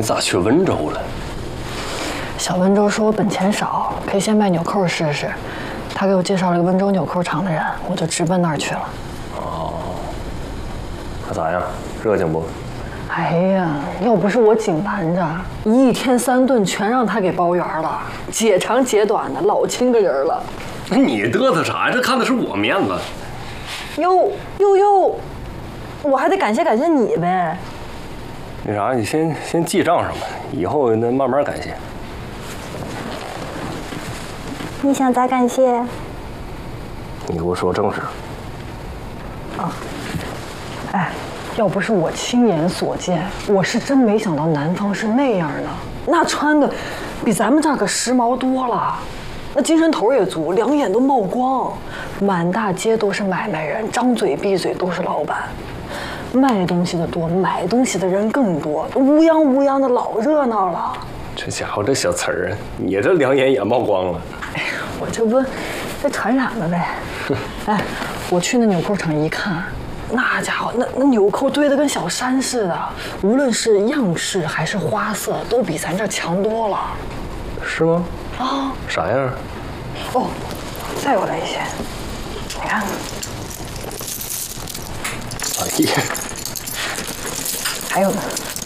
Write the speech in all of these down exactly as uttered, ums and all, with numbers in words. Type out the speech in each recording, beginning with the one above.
咋去温州了？ 小温州说我本钱少，可以先卖纽扣试试。他给我介绍了个温州纽扣厂的人，我就直奔那儿去了。 哦，可咋样？热情不？ 哎呀，要不是我紧拦着，一天三顿全让他给包圆了，解长解短的，老亲个人了。 你嘚瑟啥呀？这看的是我面子。 哟哟哟，我还得感谢感谢你呗。 那啥，你先先记账上吧，以后那慢慢感谢。 你想咋感谢？ 你给我说正事。 啊，哎，要不是我亲眼所见，我是真没想到南方是那样的。那穿的比咱们这儿可时髦多了，那精神头也足，两眼都冒光，满大街都是买卖人，张嘴闭嘴都是老板。卖东西的多，买东西的人更多，乌泱乌泱的老热闹了。 这家伙这小词儿啊，你这两眼也冒光了。 哎呀，我这不被传染了呗。哎，我去那纽扣厂一看，那家伙那那纽扣堆得跟小山似的，无论是样式还是花色，都比咱这强多了。 是吗？ 啊， 啥样？ 哦，再有了一些，你看看。 哎呀， 还有呢。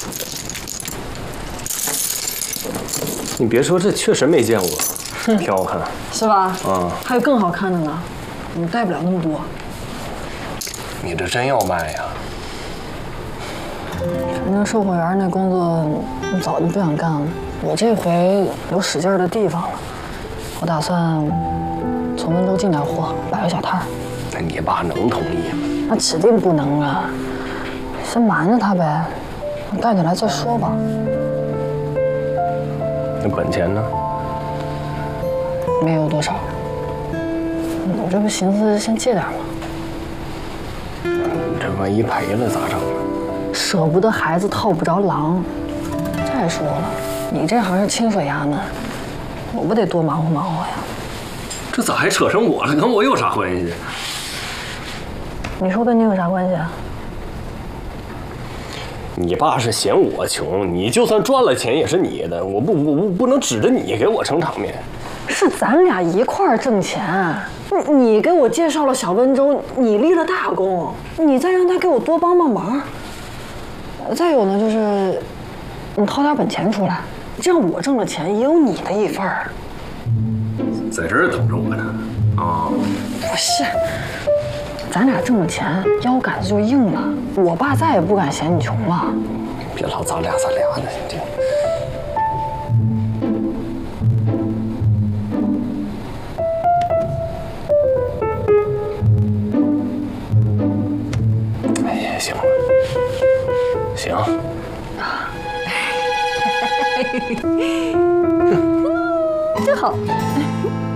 你别说，这确实没见过，挺好看， 是吧？ 啊、嗯， 还有更好看的呢，我带不了那么多。 你这真要卖呀？ 反正售货员那工作我早就不想干了，我这回有使劲的地方了，我打算从温州进点货，摆个小摊儿。 那你爸能同意吗？ 那指定不能啊，先瞒着他呗，干起来再说吧。 那本钱呢？ 没有多少，我这不寻思先借点吗？ 你这万一赔了咋整啊？ 舍不得孩子套不着狼。再说了，你这行是清水衙门，我不得多忙活忙活呀？ 这咋还扯上我了？跟我有啥关系？ 你说跟你有啥关系啊？ 你爸是嫌我穷，你就算赚了钱也是你的，我不我不不能指着你给我撑场面。 是咱俩一块儿挣钱，你你给我介绍了小温州，你立了大功，你再让他给我多帮帮忙。再有呢，就是你掏点本钱出来，这样我挣了钱也有你的一份儿。 在这儿等着我呢，啊？ 不是，咱俩挣了钱，腰杆子就硬了，我爸再也不敢嫌你穷了。 别老咱俩咱俩的，行不行？哎呀，行了，行。 真好。